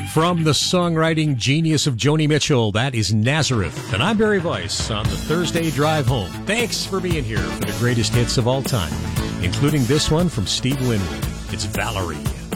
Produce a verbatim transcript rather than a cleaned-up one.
From the songwriting genius of Joni Mitchell, that is Nazareth. And I'm Barry Weiss on the Thursday Drive Home. Thanks for being here for the greatest hits of all time, including this one from Steve Winwood. It's Valerie.